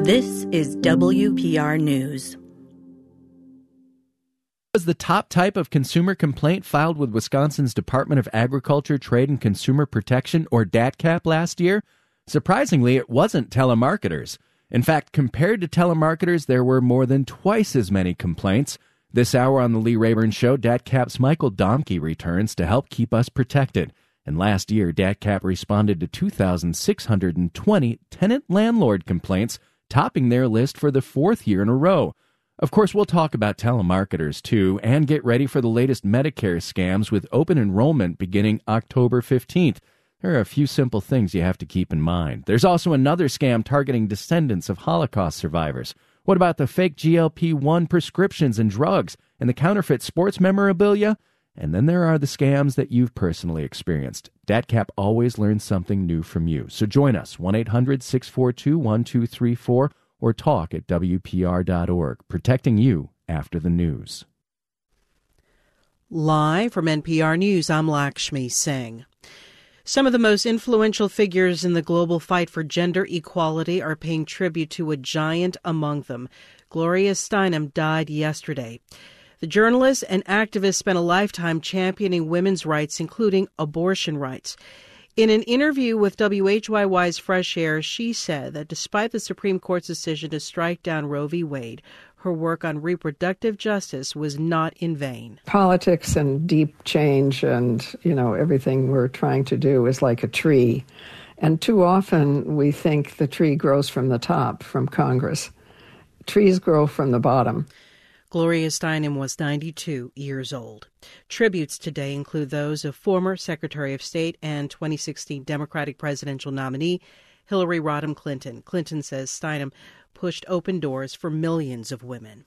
This is WPR News. Was the top type of consumer complaint filed with Wisconsin's Department of Agriculture, Trade and Consumer Protection, or DATCP, last year? Surprisingly, it wasn't telemarketers. In fact, compared to telemarketers, there were more than twice as many complaints. This hour on the Lee Rayburn Show, DATCP's Michael Domke returns to help keep us protected. And last year, DATCP responded to 2,620 tenant-landlord complaints, topping their list for the fourth year in a row. Of course, we'll talk about telemarketers, too, and get ready for the latest Medicare scams with open enrollment beginning October 15th. There are a few simple things you have to keep in mind. There's also another scam targeting descendants of Holocaust survivors. What about the fake GLP-1 prescriptions and drugs and the counterfeit sports memorabilia? And then there are the scams that you've personally experienced. DATCP always learns something new from you. So join us, 1-800-642-1234, or talk at WPR.org, protecting you after the news. Live from NPR News, I'm Lakshmi Singh. Some of the most influential figures in the global fight for gender equality are paying tribute to a giant among them. Gloria Steinem died yesterday. The journalist and activist spent a lifetime championing women's rights, including abortion rights. In an interview with WHYY's Fresh Air, she said that despite the Supreme Court's decision to strike down Roe v. Wade, her work on reproductive justice was not in vain. Politics and deep change and, everything we're trying to do is like a tree. And too often we think the tree grows from the top, from Congress. Trees grow from the bottom. Gloria Steinem was 92 years old. Tributes today include those of former Secretary of State and 2016 Democratic presidential nominee Hillary Rodham Clinton. Clinton says Steinem pushed open doors for millions of women.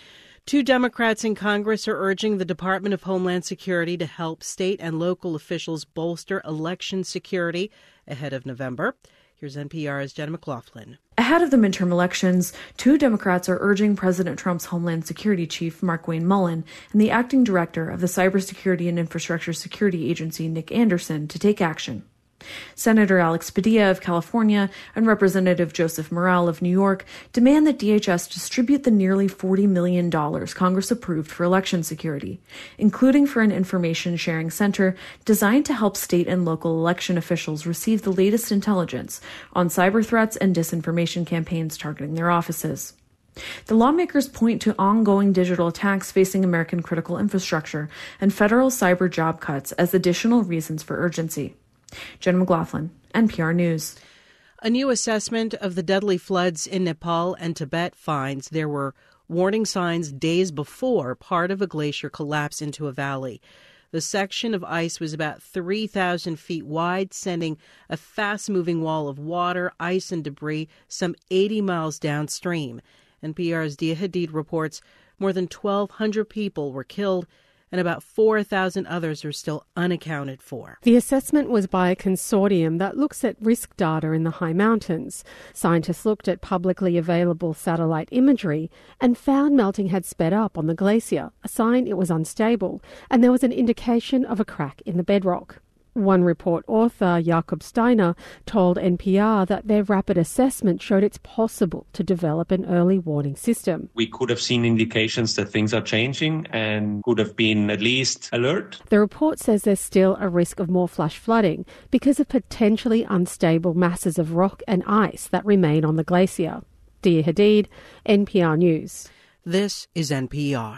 Two Democrats in Congress are urging the Department of Homeland Security to help state and local officials bolster election security ahead of November. Here's NPR's Jenna McLaughlin. Ahead of the midterm elections, two Democrats are urging President Trump's Homeland Security Chief, Markwayne Mullin, and the acting director of the Cybersecurity and Infrastructure Security Agency, Nick Anderson, to take action. Senator Alex Padilla of California and Representative Joseph Morell of New York demand that DHS distribute the nearly $40 million Congress approved for election security, including for an information sharing center designed to help state and local election officials receive the latest intelligence on cyber threats and disinformation campaigns targeting their offices. The lawmakers point to ongoing digital attacks facing American critical infrastructure and federal cyber job cuts as additional reasons for urgency. Jen McLaughlin, NPR News. A new assessment of the deadly floods in Nepal and Tibet finds there were warning signs days before part of a glacier collapsed into a valley. The section of ice was about 3,000 feet wide, sending a fast-moving wall of water, ice, and debris some 80 miles downstream. NPR's Dia Hadid reports more than 1,200 people were killed, and about 4,000 others are still unaccounted for. The assessment was by a consortium that looks at risk data in the high mountains. Scientists looked at publicly available satellite imagery and found melting had sped up on the glacier, a sign it was unstable, and there was an indication of a crack in the bedrock. One report author, Jakob Steiner, told NPR that their rapid assessment showed it's possible to develop an early warning system. We could have seen indications that things are changing and could have been at least alert. The report says there's still a risk of more flash flooding because of potentially unstable masses of rock and ice that remain on the glacier. Dia Hadid, NPR News. This is NPR.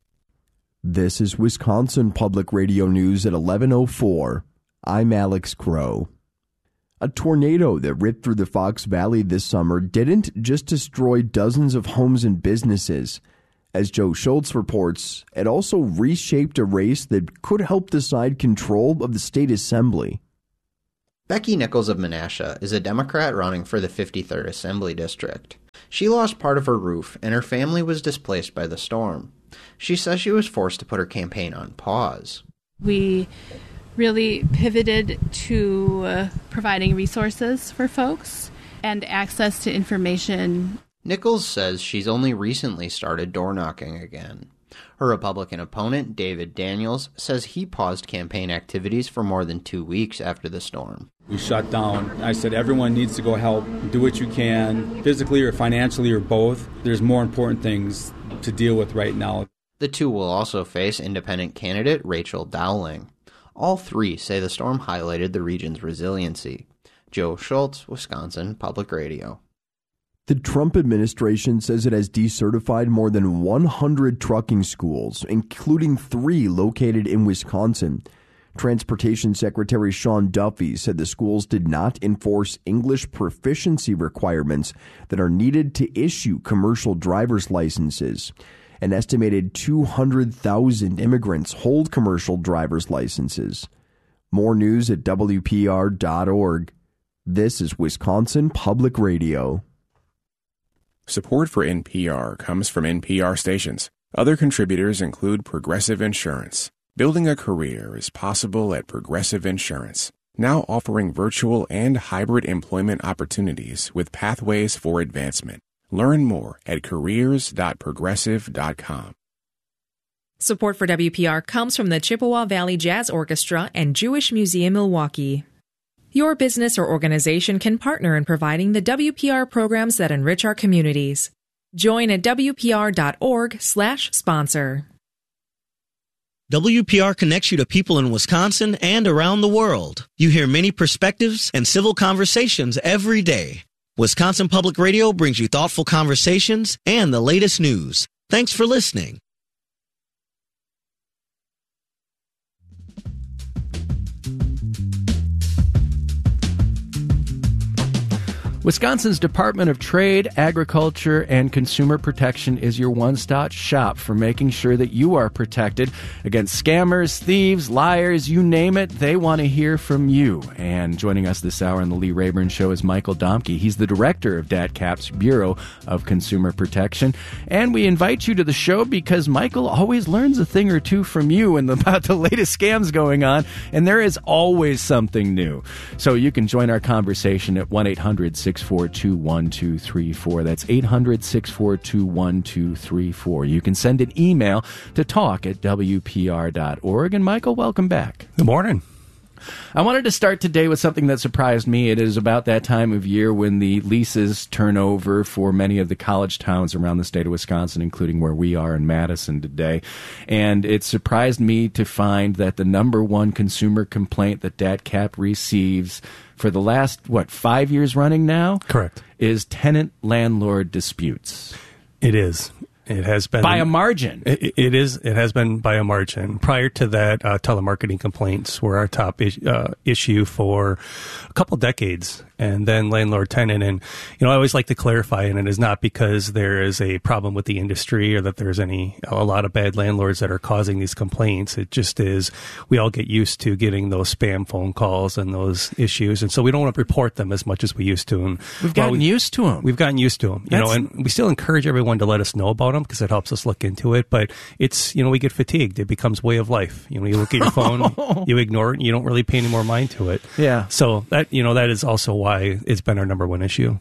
This is Wisconsin Public Radio News at 11:04. I'm Alex Crow. A tornado that ripped through the Fox Valley this summer didn't just destroy dozens of homes and businesses. As Joe Schultz reports, it also reshaped a race that could help decide control of the state assembly. Becky Nichols of Menasha is a Democrat running for the 53rd Assembly District. She lost part of her roof, and her family was displaced by the storm. She says she was forced to put her campaign on pause. We really pivoted to providing resources for folks and access to information. Nichols says she's only recently started door knocking again. Her Republican opponent, David Daniels, says he paused campaign activities for more than 2 weeks after the storm. We shut down. I said everyone needs to go help, do what you can, physically or financially or both. There's more important things to deal with right now. The two will also face independent candidate Rachel Dowling. All three say the storm highlighted the region's resiliency. Joe Schultz, Wisconsin Public Radio. The Trump administration says it has decertified more than 100 trucking schools, including 3 located in Wisconsin. Transportation Secretary Sean Duffy said the schools did not enforce English proficiency requirements that are needed to issue commercial driver's licenses. An estimated 200,000 immigrants hold commercial driver's licenses. More news at WPR.org. This is Wisconsin Public Radio. Support for NPR comes from NPR stations. Other contributors include Progressive Insurance. Building a career is possible at Progressive Insurance, now offering virtual and hybrid employment opportunities with pathways for advancement. Learn more at careers.progressive.com. Support for WPR comes from the Chippewa Valley Jazz Orchestra and Jewish Museum Milwaukee. Your business or organization can partner in providing the WPR programs that enrich our communities. Join at WPR.org/sponsor. WPR connects you to people in Wisconsin and around the world. You hear many perspectives and civil conversations every day. Wisconsin Public Radio brings you thoughtful conversations and the latest news. Thanks for listening. Wisconsin's Department of Trade, Agriculture, and Consumer Protection is your one-stop shop for making sure that you are protected against scammers, thieves, liars, you name it. They want to hear from you. And joining us this hour on the Lee Rayburn Show is Michael Domke. He's the director of DATCAP's Bureau of Consumer Protection. And we invite you to the show because Michael always learns a thing or two from you and about the latest scams going on. And there is always something new. So you can join our conversation at 1-800-642-1234. That's 800-642-1234. You can send an email to talk@WPR.org. And Michael, welcome back. Good morning. I wanted to start today with something that surprised me. It is about that time of year when the leases turn over for many of the college towns around the state of Wisconsin, including where we are in Madison today. And it surprised me to find that the number one consumer complaint that DATCAP receives for the last, 5 years running now? Correct. Is tenant-landlord disputes. It is. It has been by a margin. It is. It has been by a margin. Prior to that, telemarketing complaints were our top issue for a couple decades, and then landlord-tenant. And I always like to clarify, and it is not because there is a problem with the industry or that there's a lot of bad landlords that are causing these complaints. It just is we all get used to getting those spam phone calls and those issues, and so we don't want to report them as much as we used to. And we've gotten used to them. We've gotten used to them, and we still encourage everyone to let us know about them because it helps us look into it. But it's, we get fatigued. It becomes way of life. You look at your phone, you ignore it, and you don't really pay any more mind to it. Yeah. So that, that is also why it's been our number one issue.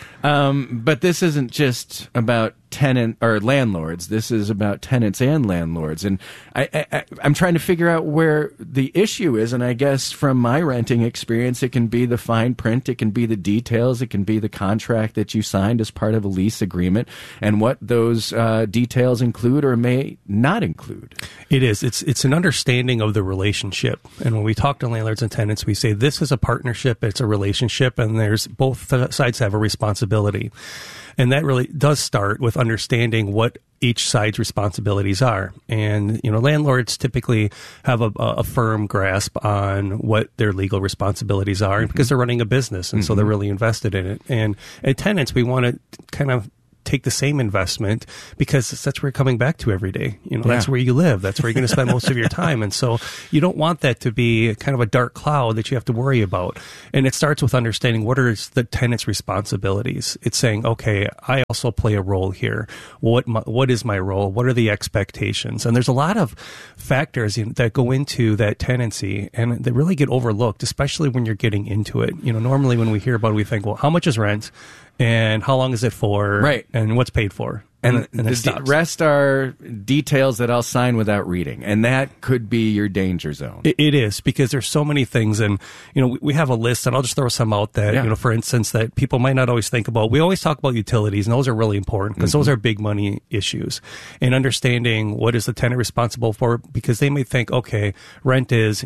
But this isn't just about tenant or landlords. This is about tenants and landlords. And I'm trying to figure out where the issue is. And I guess from my renting experience, it can be the fine print. It can be the details. It can be the contract that you signed as part of a lease agreement and what those details include or may not include. It is. It's an understanding of the relationship. And when we talk to landlords and tenants, we say this is a partnership. It's a relationship. And there's both sides have a responsibility. And that really does start with understanding what each side's responsibilities are. And, landlords typically have a firm grasp on what their legal responsibilities are because they're running a business. And so they're really invested in it. And tenants, we want to kind of take the same investment because that's where you're coming back to every day. That's where you live. That's where you're going to spend most of your time. And so you don't want that to be kind of a dark cloud that you have to worry about. And it starts with understanding what are the tenant's responsibilities. It's saying, okay, I also play a role here. What is my role? What are the expectations? And there's a lot of factors that go into that tenancy and they really get overlooked, especially when you're getting into it. Normally when we hear about it, we think, well, how much is rent? And how long is it for? Right. And what's paid for? And it the stops. rest are details that I'll sign without reading. And that could be your danger zone. It is, because there's so many things. And, we have a list, and I'll just throw some out that, for instance, that people might not always think about. We always talk about utilities, and those are really important because those are big money issues. And understanding what is the tenant responsible for, because they may think, okay, rent is,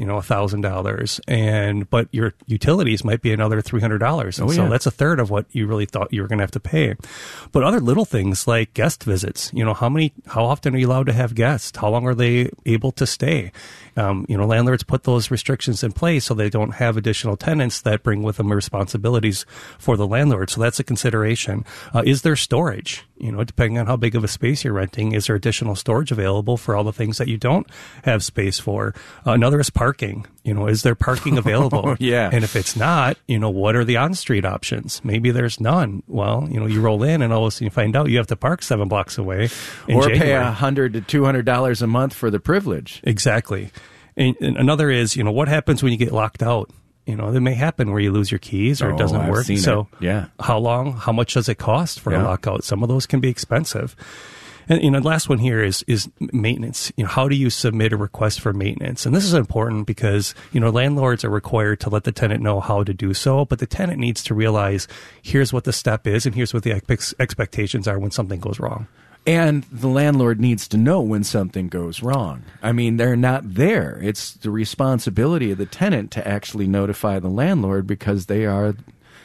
$1,000, but your utilities might be another $300. And so that's a third of what you really thought you were going to have to pay. But other little things like guest visits, how often are you allowed to have guests? How long are they able to stay? Landlords put those restrictions in place so they don't have additional tenants that bring with them responsibilities for the landlord. So that's a consideration. Is there storage? Depending on how big of a space you're renting, is there additional storage available for all the things that you don't have space for? Another is parking. Is there parking available? Yeah. And if it's not, what are the on-street options? Maybe there's none. Well, you roll in and all of a sudden you find out you have to park 7 blocks away in or January. Pay $100 to $200 a month for the privilege. Exactly. And another is, what happens when you get locked out? It may happen where you lose your keys or it doesn't I've work. seen So it. Yeah. How long, how much does it cost for a lockout? Some of those can be expensive. And, the last one here is maintenance. How do you submit a request for maintenance? And this is important because, landlords are required to let the tenant know how to do so, but the tenant needs to realize here's what the step is and here's what the expectations are when something goes wrong. And the landlord needs to know when something goes wrong. I mean, they're not there. It's the responsibility of the tenant to actually notify the landlord because they're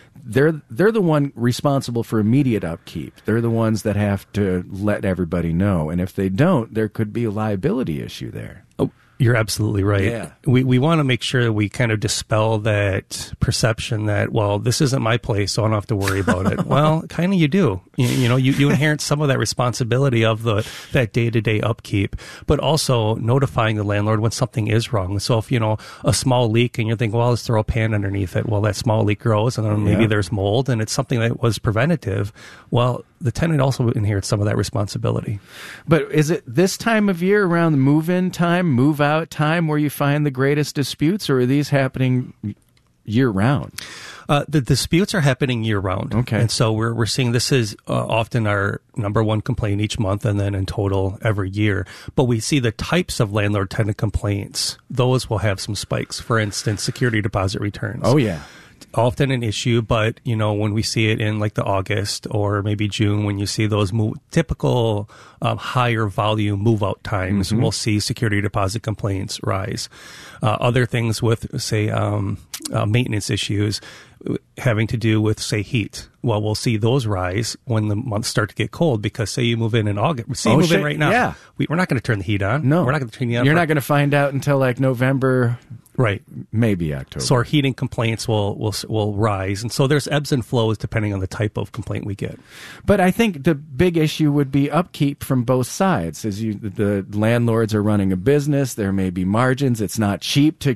the one responsible for immediate upkeep. They're the ones that have to let everybody know. And if they don't, there could be a liability issue there. Oh, you're absolutely right. Yeah. We want to make sure that we kind of dispel that perception that, well, this isn't my place, so I don't have to worry about it. Well, kind of you do. You inherit some of that responsibility of that day-to-day upkeep, but also notifying the landlord when something is wrong. So if, a small leak and you're thinking, well, let's throw a pan underneath it. Well, that small leak grows and then maybe there's mold and it's something that was preventative. Well, the tenant also inherits some of that responsibility. But is it this time of year around the move-in time, move-out time where you find the greatest disputes, or are these happening year-round? The disputes are happening year-round. Okay. And so we're seeing this is often our number one complaint each month and then in total every year. But we see the types of landlord-tenant complaints. Those will have some spikes. For instance, security deposit returns. Oh, yeah. Often an issue, but when we see it in like the August or maybe June, when you see those typical higher volume move out times, we'll see security deposit complaints rise. Other things with say maintenance issues having to do with say heat. Well, we'll see those rise when the months start to get cold because say you move in August. Say you move in right now. Yeah. We're not going to turn the heat on. No. We're not going to turn the heat on. You're not going to find out until like November. Right. Maybe October. So our heating complaints will rise. And so there's ebbs and flows depending on the type of complaint we get. But I think the big issue would be upkeep from both sides. The landlords are running a business. There may be margins. It's not cheap to,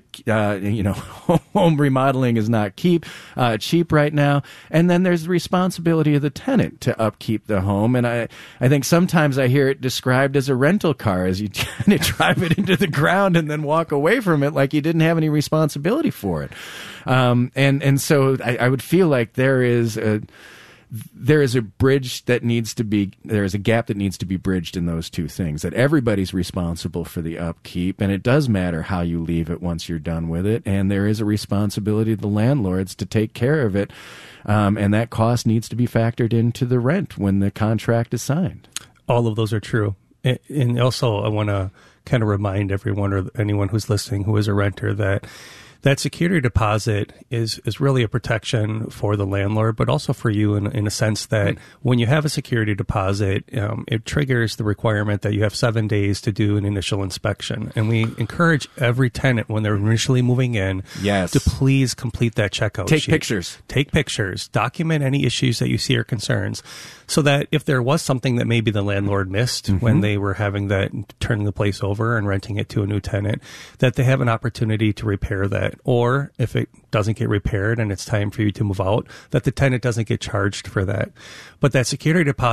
home remodeling is not cheap right now. And then there's the responsibility of the tenant to upkeep the home. And I think sometimes I hear it described as a rental car as you kind of drive it into the ground and then walk away from it like you didn't have any responsibility for it. And so I would feel like there is a bridge that needs to be, there is a gap that needs to be bridged in those two things, that everybody's responsible for the upkeep, and it does matter how you leave it once you're done with it, and there is a responsibility of the landlords to take care of it, and that cost needs to be factored into the rent when the contract is signed. All of those are true. And also I want to kind of remind everyone or anyone who's listening who is a renter that security deposit is really a protection for the landlord, but also for you in a sense that when you have a security deposit, it triggers the requirement that you have 7 days to do an initial inspection. And we encourage every tenant when they're initially moving in to please complete that checkout sheet. Take pictures. Document any issues that you see or concerns so that if there was something that maybe the landlord missed when they were having that, turning the place over and renting it to a new tenant, that they have an opportunity to repair that. Or if it doesn't get repaired and it's time for you to move out, that the tenant doesn't get charged for that. But that security deposit